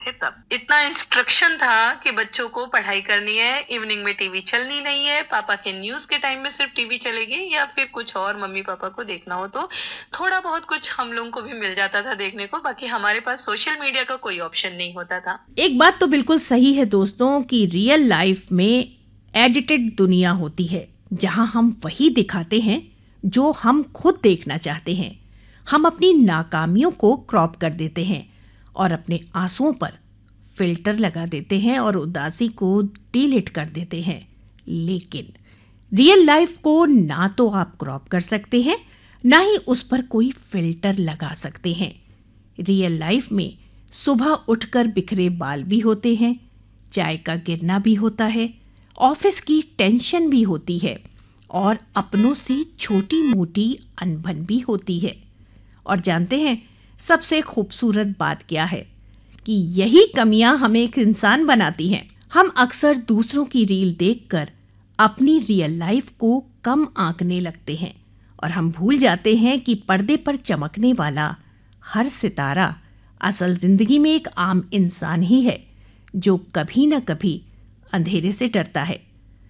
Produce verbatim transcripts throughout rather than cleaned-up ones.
थे तब इतना इंस्ट्रक्शन था कि बच्चों को पढ़ाई करनी है, इवनिंग में टीवी चलनी नहीं है, पापा के न्यूज के टाइम में सिर्फ टीवी चलेगी, या फिर कुछ और मम्मी पापा को देखना हो तो थोड़ा बहुत कुछ हम लोगों को भी मिल जाता था देखने को। बाकी हमारे पास सोशल मीडिया का कोई ऑप्शन नहीं होता था। एक बात तो बिल्कुल सही है दोस्तों कि रियल लाइफ में एडिटेड दुनिया होती है, जहां हम वही दिखाते हैं जो हम खुद देखना चाहते हैं। हम अपनी नाकामियों को क्रॉप कर देते हैं और अपने आंसुओं पर फिल्टर लगा देते हैं और उदासी को डिलीट कर देते हैं। लेकिन रियल लाइफ को ना तो आप क्रॉप कर सकते हैं, ना ही उस पर कोई फिल्टर लगा सकते हैं। रियल लाइफ में सुबह उठकर बिखरे बाल भी होते हैं, चाय का गिरना भी होता है, ऑफिस की टेंशन भी होती है और अपनों से छोटी मोटी अनबन भी होती है। और जानते हैं सबसे खूबसूरत बात क्या है कि यही कमियां हमें एक इंसान बनाती हैं। हम अक्सर दूसरों की रील देखकर अपनी रियल लाइफ को कम आंकने लगते हैं और हम भूल जाते हैं कि पर्दे पर चमकने वाला हर सितारा असल जिंदगी में एक आम इंसान ही है, जो कभी न कभी अंधेरे से डरता है।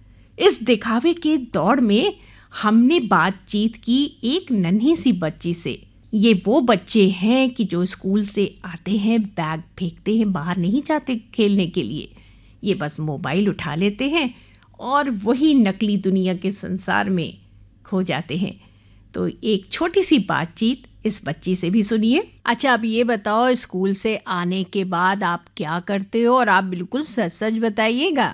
इस दिखावे के दौड़ में हमने बातचीत की एक नन्ही सी बच्ची से। ये वो बच्चे हैं कि जो स्कूल से आते हैं, बैग फेंकते हैं, बाहर नहीं जाते खेलने के लिए, ये बस मोबाइल उठा लेते हैं और वही नकली दुनिया के संसार में खो जाते हैं। तो एक छोटी सी बातचीत इस बच्ची से भी सुनिए। अच्छा, अब ये बताओ, स्कूल से आने के बाद आप क्या करते हो? और आप बिल्कुल सच सच बताइएगा।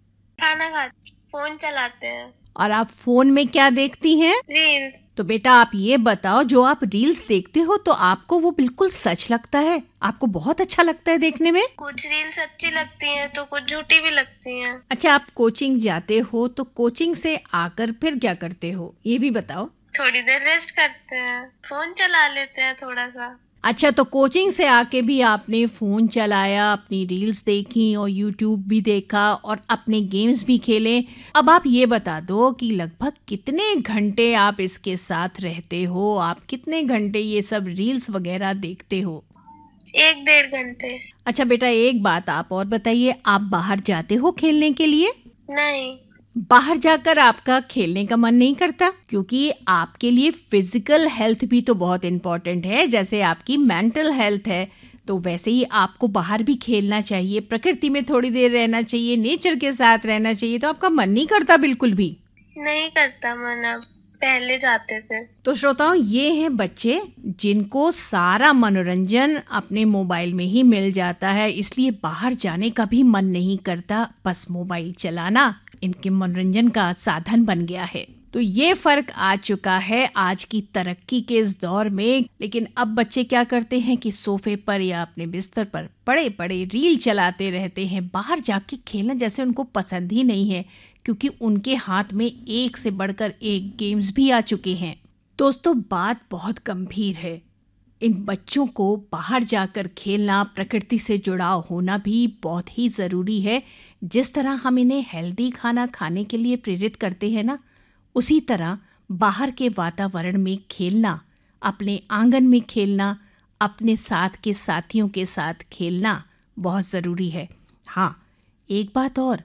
खाना खाते, फोन चलाते हैं। और आप फोन में क्या देखती हैं? रील्स। तो बेटा आप ये बताओ, जो आप रील्स देखते हो तो आपको वो बिल्कुल सच लगता है? आपको बहुत अच्छा लगता है देखने में? कुछ रील्स अच्छी लगती हैं तो कुछ झूठी भी लगती हैं। अच्छा, आप कोचिंग जाते हो तो कोचिंग से आकर फिर क्या करते हो, ये भी बताओ। थोड़ी देर रेस्ट करते हैं, फोन चला लेते हैं थोड़ा सा। अच्छा, तो कोचिंग से आके भी आपने फ़ोन चलाया, अपनी रील्स देखी और यूट्यूब भी देखा और अपने गेम्स भी खेले। अब आप ये बता दो कि लगभग कितने घंटे आप इसके साथ रहते हो? आप कितने घंटे ये सब रील्स वगैरह देखते हो? एक डेढ़ घंटे। अच्छा बेटा, एक बात आप और बताइए, आप बाहर जाते हो खेलने के लिए? नहीं। बाहर जाकर आपका खेलने का मन नहीं करता? क्योंकि आपके लिए फिजिकल हेल्थ भी तो बहुत इम्पोर्टेंट है, जैसे आपकी मेंटल हेल्थ है, तो वैसे ही आपको बाहर भी खेलना चाहिए, प्रकृति में थोड़ी देर रहना चाहिए, नेचर के साथ रहना चाहिए। तो आपका मन नहीं करता बिल्कुल भी? नहीं करता मन, अब पहले जाते थे। तो श्रोताओं, ये हैं बच्चे जिनको सारा मनोरंजन अपने मोबाइल में ही मिल जाता है, इसलिए बाहर जाने का भी मन नहीं करता, बस मोबाइल चलाना इनके मनोरंजन का साधन बन गया है। तो ये फर्क आ चुका है आज की तरक्की के इस दौर में। लेकिन अब बच्चे क्या करते हैं कि सोफे पर या अपने बिस्तर पर पड़े पड़े रील चलाते रहते हैं। बाहर जाके खेलना जैसे उनको पसंद ही नहीं है, क्योंकि उनके हाथ में एक से बढ़कर एक गेम्स भी आ चुके हैं। दोस्तों, बात बहुत गंभीर है। इन बच्चों को बाहर जाकर खेलना, प्रकृति से जुड़ाव होना भी बहुत ही ज़रूरी है। जिस तरह हम इन्हें हेल्दी खाना खाने के लिए प्रेरित करते हैं ना, उसी तरह बाहर के वातावरण में खेलना, अपने आंगन में खेलना, अपने साथ के साथियों के साथ खेलना बहुत ज़रूरी है। हाँ, एक बात और,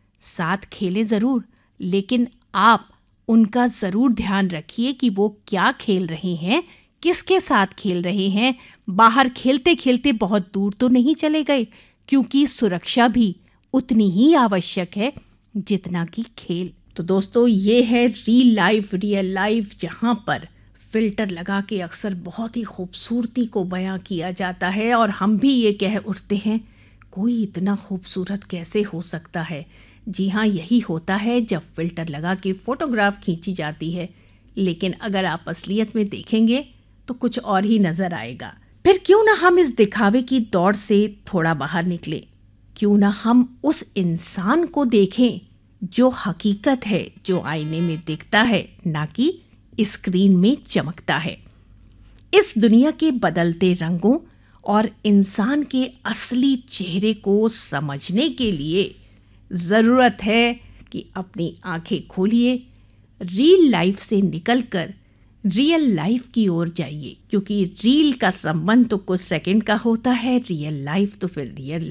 साथ खेलें ज़रूर, लेकिन आप उनका ज़रूर ध्यान रखिए कि वो क्या खेल रहे हैं, किसके साथ खेल रहे हैं। बाहर खेलते खेलते बहुत दूर तो नहीं चले गए, क्योंकि सुरक्षा भी उतनी ही आवश्यक है जितना कि खेल। तो दोस्तों, ये है रियल लाइफ, रियल लाइफ जहाँ पर फिल्टर लगा के अक्सर बहुत ही खूबसूरती को बयां किया जाता है और हम भी ये कह उठते हैं, कोई इतना खूबसूरत कैसे हो सकता है। जी हाँ, यही होता है जब फिल्टर लगा के फ़ोटोग्राफ खींची जाती है। लेकिन अगर आप असलियत में देखेंगे तो कुछ और ही नज़र आएगा। फिर क्यों ना हम इस दिखावे की दौड़ से थोड़ा बाहर निकले, क्यों ना हम उस इंसान को देखें जो हकीकत है, जो आईने में दिखता है, ना कि स्क्रीन में चमकता है। इस दुनिया के बदलते रंगों और इंसान के असली चेहरे को समझने के लिए ज़रूरत है कि अपनी आंखें खोलिए, रियल लाइफ से निकलकर रियल लाइफ की ओर जाइए, क्योंकि रील का संबंध तो कुछ सेकंड का होता है, रियल लाइफ तो फिर रियल